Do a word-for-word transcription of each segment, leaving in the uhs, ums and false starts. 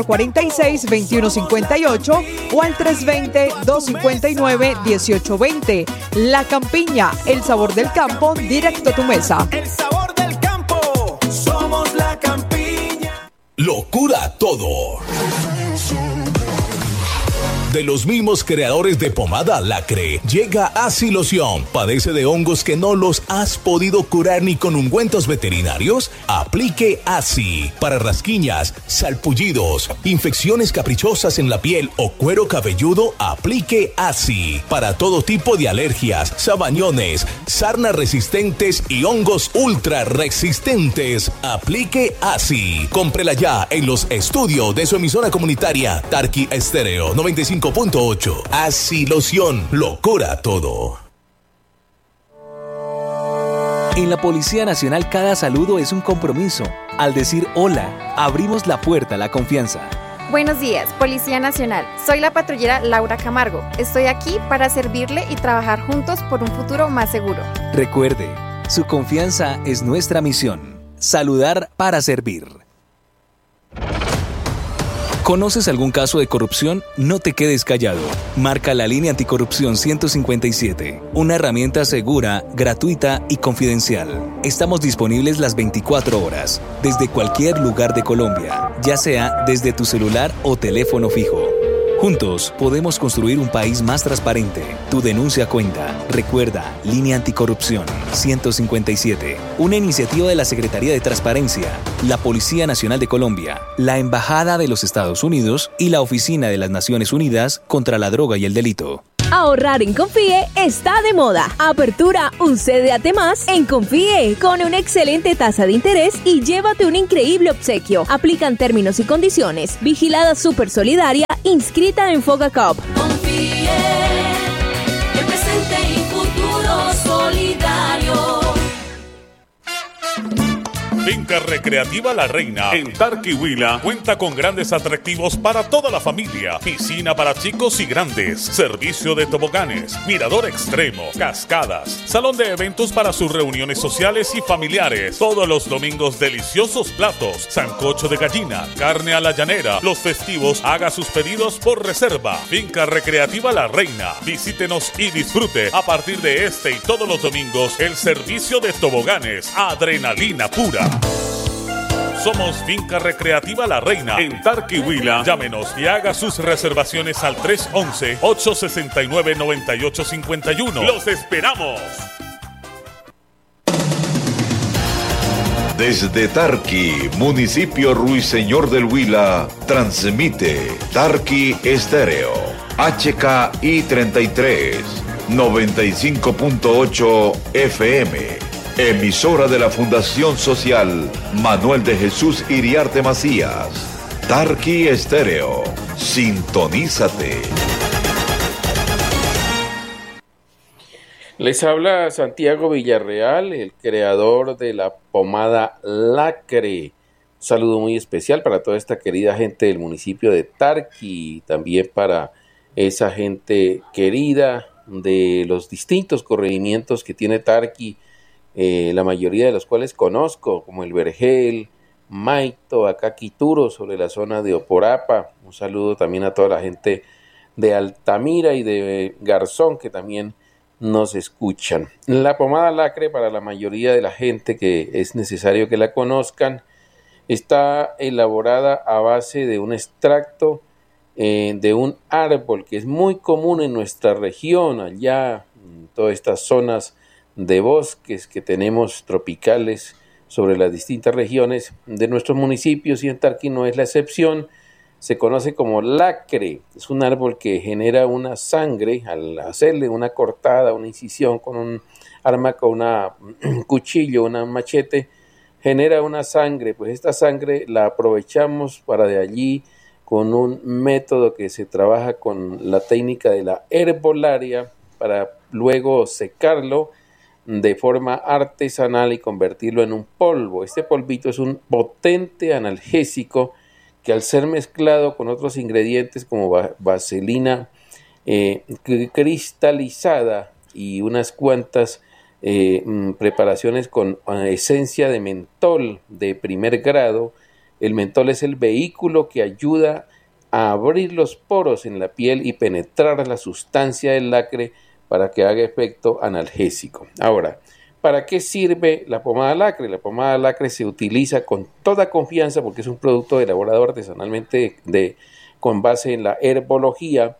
cuarenta y seis, veintiuno cincuenta y ocho o al tres dos cero, dos cinco nueve, dieciocho veinte. La Campiña, el sabor del campo, directo a tu mesa. El sabor del campo, somos La Campiña. Locura todo. De los mismos creadores de pomada Lacre, llega Aciloción. ¿Padece de hongos que no los has podido curar ni con ungüentos veterinarios? Aplique Aci para rasquiñas, salpullidos, infecciones caprichosas en la piel o cuero cabelludo. Aplique Aci para todo tipo de alergias, sabañones, sarnas resistentes y hongos ultra resistentes. Aplique Aci. Cómprela ya en los estudios de su emisora comunitaria Tarqui Estéreo noventa y cinco punto ocho. Aciloción, lo cura todo. En la Policía Nacional cada saludo es un compromiso. Al decir hola, abrimos la puerta a la confianza. Buenos días, Policía Nacional. Soy la patrullera Laura Camargo. Estoy aquí para servirle y trabajar juntos por un futuro más seguro. Recuerde, su confianza es nuestra misión. Saludar para servir. ¿Conoces algún caso de corrupción? No te quedes callado. Marca la línea anticorrupción ciento cincuenta y siete, una herramienta segura, gratuita y confidencial. Estamos disponibles las veinticuatro horas, desde cualquier lugar de Colombia, ya sea desde tu celular o teléfono fijo. Juntos podemos construir un país más transparente. Tu denuncia cuenta. Recuerda, Línea Anticorrupción ciento cincuenta y siete. Una iniciativa de la Secretaría de Transparencia, la Policía Nacional de Colombia, la Embajada de los Estados Unidos y la Oficina de las Naciones Unidas contra la Droga y el Delito. Ahorrar en Confíe está de moda. Apertura un C D A T más en Confíe con una excelente tasa de interés y llévate un increíble obsequio. Aplican términos y condiciones. Vigilada Super Solidaria, inscrita en Fogacop. Confíe, el presente y futuro solidario. Finca Recreativa La Reina en Tarquihuila cuenta con grandes atractivos para toda la familia. Piscina para chicos y grandes, servicio de toboganes, mirador extremo, cascadas, salón de eventos para sus reuniones sociales y familiares. Todos los domingos deliciosos platos, sancocho de gallina, carne a la llanera. Los festivos haga sus pedidos por reserva. Finca Recreativa La Reina. Visítenos y disfrute a partir de este y todos los domingos el servicio de toboganes, adrenalina pura. Somos Finca Recreativa La Reina en Tarquihuila. Llámenos y haga sus reservaciones al tres once, ocho sesenta y nueve, noventa y ocho cincuenta y uno. ¡Los esperamos! Desde Tarqui, municipio Ruiseñor del Huila, transmite Tarqui Estéreo, H K I treinta y tres, noventa y cinco punto ocho F M. Emisora de la Fundación Social Manuel de Jesús Iriarte Macías. Tarqui Estéreo. Sintonízate. Les habla Santiago Villarreal, el creador de la pomada Lacre. Un saludo muy especial para toda esta querida gente del municipio de Tarqui, también para esa gente querida de los distintos corregimientos que tiene Tarqui. Eh, la mayoría de los cuales conozco, como el Vergel, Maito, acá Quituro, sobre la zona de Oporapa. Un saludo también a toda la gente de Altamira y de Garzón que también nos escuchan. La pomada Lacre, para la mayoría de la gente que es necesario que la conozcan, está elaborada a base de un extracto eh, de un árbol que es muy común en nuestra región, allá en todas estas zonas de bosques que tenemos tropicales sobre las distintas regiones de nuestros municipios, y en Tarqui no es la excepción. Se conoce como lacre. Es un árbol que genera una sangre al hacerle una cortada, una incisión con un arma, con una, un cuchillo, una machete, genera una sangre. Pues esta sangre la aprovechamos para de allí, con un método que se trabaja con la técnica de la herbolaria, para luego secarlo de forma artesanal y convertirlo en un polvo. Este polvito es un potente analgésico que, al ser mezclado con otros ingredientes como vaselina eh, cristalizada y unas cuantas eh, preparaciones con esencia de mentol de primer grado, El mentol es el vehículo que ayuda a abrir los poros en la piel y penetrar la sustancia del lacre para que haga efecto analgésico. Ahora, ¿para qué sirve la pomada lacre? La pomada lacre se utiliza con toda confianza porque es un producto elaborado artesanalmente de, con base en la herbología.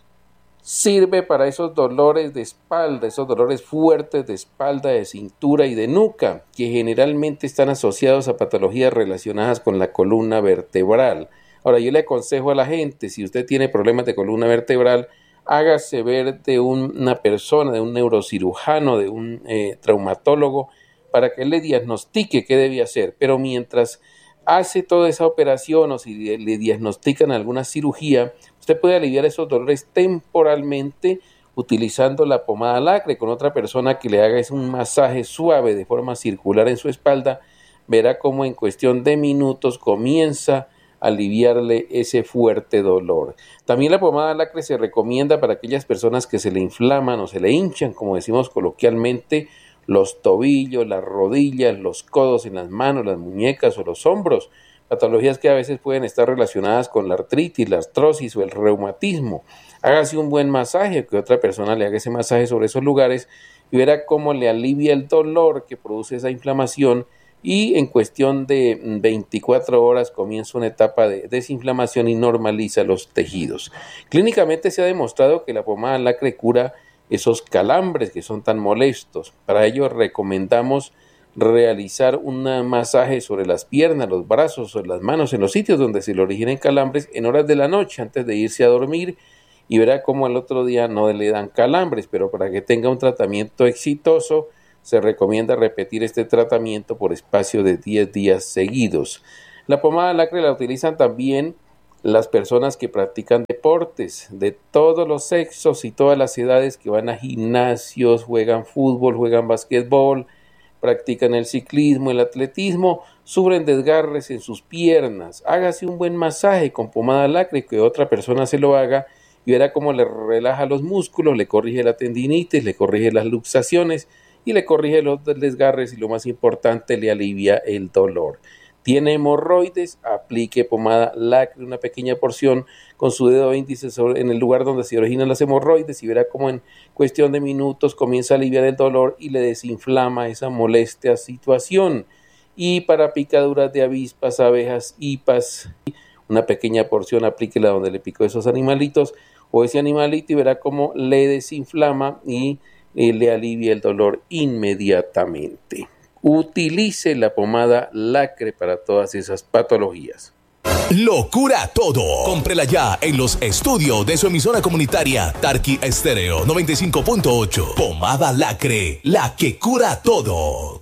Sirve para esos dolores de espalda, esos dolores fuertes de espalda, de cintura y de nuca, que generalmente están asociados a patologías relacionadas con la columna vertebral. Ahora, yo le aconsejo a la gente, si usted tiene problemas de columna vertebral, hágase ver de un, una persona, de un neurocirujano, de un eh, traumatólogo, para que él le diagnostique qué debe hacer. Pero mientras hace toda esa operación o si le, le diagnostican alguna cirugía, usted puede aliviar esos dolores temporalmente utilizando la pomada lacre con otra persona que le haga un masaje suave de forma circular en su espalda. Verá cómo en cuestión de minutos comienza aliviarle ese fuerte dolor. También la pomada lacre se recomienda para aquellas personas que se le inflaman o se le hinchan, como decimos coloquialmente, los tobillos, las rodillas, los codos en las manos, las muñecas o los hombros, patologías que a veces pueden estar relacionadas con la artritis, la artrosis o el reumatismo. Hágase un buen masaje, que otra persona le haga ese masaje sobre esos lugares y verá cómo le alivia el dolor que produce esa inflamación. Y en cuestión de veinticuatro horas comienza una etapa de desinflamación y normaliza los tejidos. Clínicamente se ha demostrado que la pomada lacre cura esos calambres que son tan molestos. Para ello recomendamos realizar un masaje sobre las piernas, los brazos, sobre las manos, en los sitios donde se le originen calambres en horas de la noche antes de irse a dormir y verá cómo al otro día no le dan calambres, pero para que tenga un tratamiento exitoso se recomienda repetir este tratamiento por espacio de diez días seguidos. La pomada lacre la utilizan también las personas que practican deportes de todos los sexos y todas las edades, que van a gimnasios, juegan fútbol, juegan basquetbol, practican el ciclismo, el atletismo, sufren desgarres en sus piernas. Hágase un buen masaje con pomada lacre, que otra persona se lo haga y verá cómo le relaja los músculos, le corrige la tendinitis, le corrige las luxaciones y le corrige los desgarres y, lo más importante, le alivia el dolor. Tiene hemorroides, aplique pomada lacre, una pequeña porción con su dedo índice sobre, en el lugar donde se originan las hemorroides, y verá cómo en cuestión de minutos comienza a aliviar el dolor y le desinflama esa molestia situación. Y para picaduras de avispas, abejas, hipas, una pequeña porción aplíquela donde le picó esos animalitos o ese animalito y verá cómo le desinflama y eh, le alivia el dolor inmediatamente. Utilice la pomada lacre para todas esas patologías. Lo cura todo. Cómprela ya en los estudios de su emisora comunitaria Tarqui Estéreo noventa y cinco punto ocho. Pomada lacre, la que cura todo.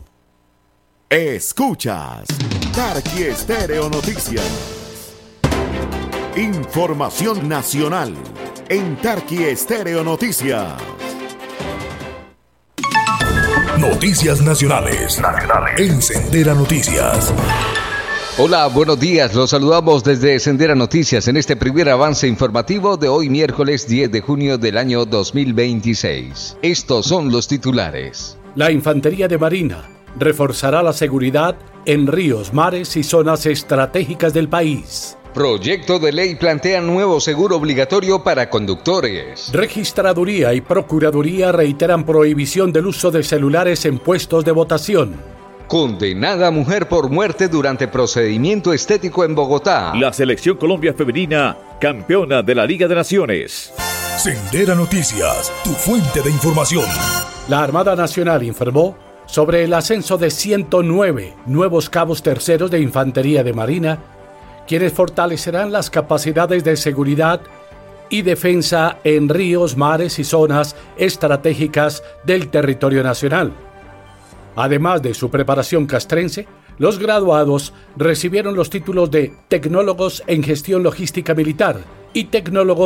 Escuchas Tarqui Estéreo Noticias. Información nacional en Tarqui Estéreo Noticias. Noticias nacionales. nacionales. En Sendera Noticias. Hola, buenos días. Los saludamos desde Sendera Noticias en este primer avance informativo de hoy, miércoles diez de junio del año dos mil veintiséis. Estos son los titulares. La Infantería de Marina reforzará la seguridad en ríos, mares y zonas estratégicas del país. Proyecto de ley plantea nuevo seguro obligatorio para conductores. Registraduría y Procuraduría reiteran prohibición del uso de celulares en puestos de votación. Condenada mujer por muerte durante procedimiento estético en Bogotá. La Selección Colombia Femenina, campeona de la Liga de Naciones. Sendera Noticias, tu fuente de información. La Armada Nacional informó sobre el ascenso de ciento nueve nuevos cabos terceros de Infantería de Marina, quienes fortalecerán las capacidades de seguridad y defensa en ríos, mares y zonas estratégicas del territorio nacional. Además de su preparación castrense, los graduados recibieron los títulos de Tecnólogos en Gestión Logística Militar y Tecnólogos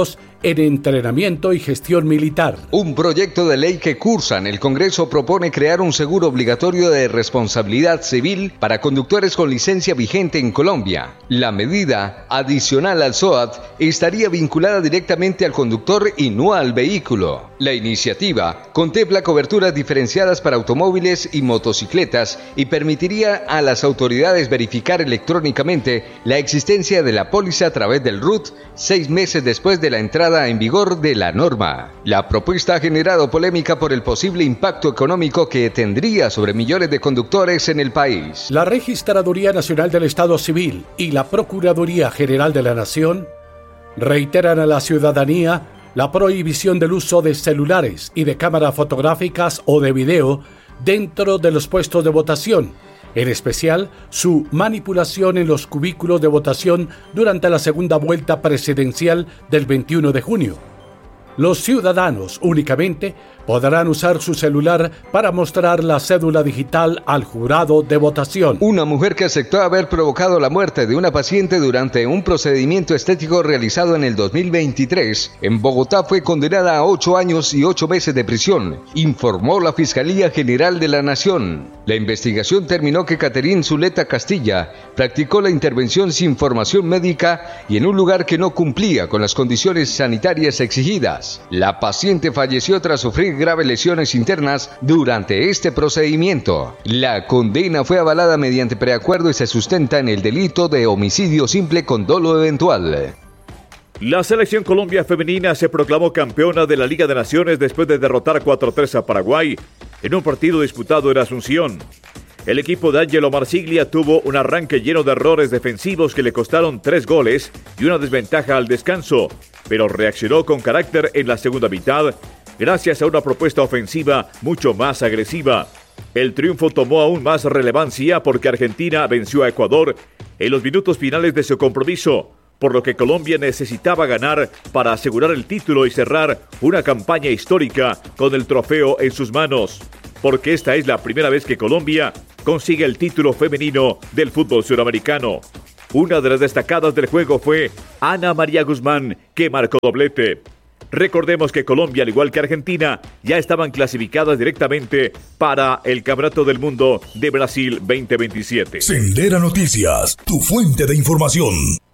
en entrenamiento y gestión militar. Un proyecto de ley que cursa en el Congreso propone crear un seguro obligatorio de responsabilidad civil para conductores con licencia vigente en Colombia. La medida, adicional al SOAT, estaría vinculada directamente al conductor y no al vehículo. La iniciativa contempla coberturas diferenciadas para automóviles y motocicletas y permitiría a las autoridades verificar electrónicamente la existencia de la póliza a través del R U T seis meses después de la entrada en vigor de la norma. La propuesta ha generado polémica por el posible impacto económico que tendría sobre millones de conductores en el país. La Registraduría Nacional del Estado Civil y la Procuraduría General de la Nación reiteran a la ciudadanía la prohibición del uso de celulares y de cámaras fotográficas o de video dentro de los puestos de votación, en especial su manipulación en los cubículos de votación durante la segunda vuelta presidencial del veintiuno de junio. Los ciudadanos únicamente podrán usar su celular para mostrar la cédula digital al jurado de votación. Una mujer que aceptó haber provocado la muerte de una paciente durante un procedimiento estético realizado en el dos mil veintitrés en Bogotá fue condenada a ocho años y ocho meses de prisión, informó la Fiscalía General de la Nación. La investigación terminó que Caterín Zuleta Castilla practicó la intervención sin formación médica y en un lugar que no cumplía con las condiciones sanitarias exigidas. La paciente falleció tras sufrir graves lesiones internas durante este procedimiento. La condena fue avalada mediante preacuerdo y se sustenta en el delito de homicidio simple con dolo eventual. La selección Colombia femenina se proclamó campeona de la Liga de Naciones después de derrotar cuatro a tres a Paraguay en un partido disputado en Asunción. El equipo de Ángelo Marsiglia tuvo un arranque lleno de errores defensivos que le costaron tres goles y una desventaja al descanso, pero reaccionó con carácter en la segunda mitad gracias a una propuesta ofensiva mucho más agresiva. El triunfo tomó aún más relevancia porque Argentina venció a Ecuador en los minutos finales de su compromiso, por lo que Colombia necesitaba ganar para asegurar el título y cerrar una campaña histórica con el trofeo en sus manos, porque esta es la primera vez que Colombia consigue el título femenino del fútbol suramericano. Una de las destacadas del juego fue Ana María Guzmán, que marcó doblete. Recordemos que Colombia, al igual que Argentina, ya estaban clasificadas directamente para el Campeonato del Mundo de Brasil veinte veintisiete. Sendera Noticias, tu fuente de información.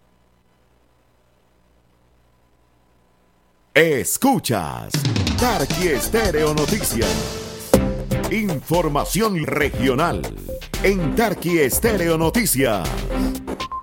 Escuchas Tarqui Estéreo Noticias. Información regional en Tarqui Estéreo Noticias.